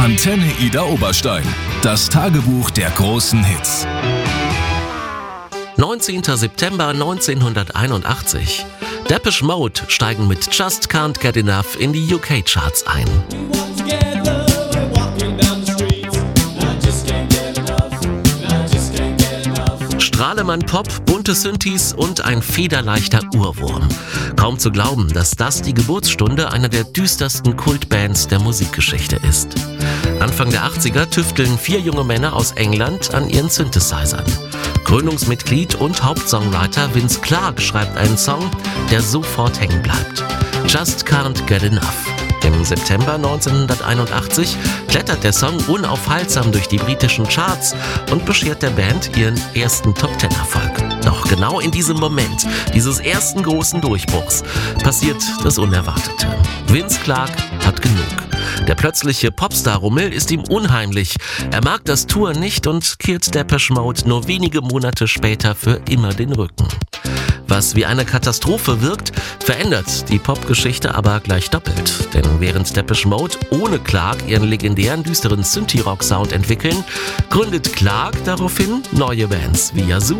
Antenne Ida Oberstein. Das Tagebuch der großen Hits. 19. September 1981. Depeche Mode steigen mit Just Can't Get Enough in die UK-Charts ein. Strahlemann-Pop, bunte Synthes und ein federleichter Urwurm. Kaum zu glauben, dass das die Geburtsstunde einer der düstersten Kultbands der Musikgeschichte ist. Anfang der 80er tüfteln 4 junge Männer aus England an ihren Synthesizern. Gründungsmitglied und Hauptsongwriter Vince Clarke schreibt einen Song, der sofort hängen bleibt. Just Can't Get Enough. Im September 1981 klettert der Song unaufhaltsam durch die britischen Charts und beschert der Band ihren ersten Top-10-Erfolg. Doch genau in diesem Moment, dieses ersten großen Durchbruchs, passiert das Unerwartete. Vince Clarke hat genug. Der plötzliche Popstar-Rummel ist ihm unheimlich. Er mag das Touren nicht und kehrt Depeche Mode nur wenige Monate später für immer den Rücken. Was wie eine Katastrophe wirkt, verändert die Popgeschichte aber gleich doppelt. Denn während Depeche Mode ohne Clarke ihren legendären düsteren Synthie-Rock-Sound entwickeln, gründet Clarke daraufhin neue Bands wie Yazoo